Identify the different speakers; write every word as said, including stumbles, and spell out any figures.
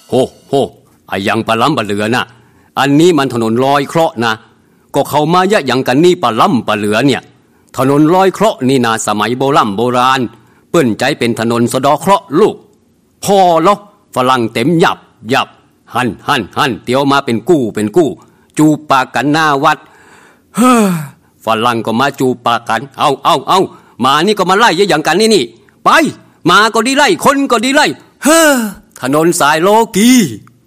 Speaker 1: โหโหไอ้ยังปลาล้ำปลาเหลือน่ะอันนี้มันถนนลอยเคราะห์นะก็เขามายะยังกันนี่ปลาล้ำปลาเหลือเนี่ยถนนลอยเคราะห์นี่นาสมัยโบราณโบราณเปิ้นใจเป็นถนนสะดอเคราะห์ลูกพอแล้วฝรั่งเต็มหยับหยับหันหันหันเตียวมาเป็นกู้เป็นกู้จูปากันหน้าวัดเฮ้อฝรั่งก็มาจูปากันเอาเอาเอามานี่ก็มาไล่ยะอย่างกันนี่นี่ไปมาก็ดีไล่คนก็ดีไล่เฮ้อถนนสายโลกี